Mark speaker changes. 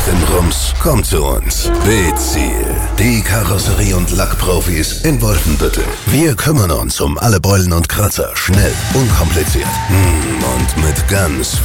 Speaker 1: den Rums, kommt zu uns. Beziel, die Karosserie- und Lackprofis in Wolfenbüttel. Wir kümmern uns um alle Beulen und Kratzer, schnell, unkompliziert und mit ganz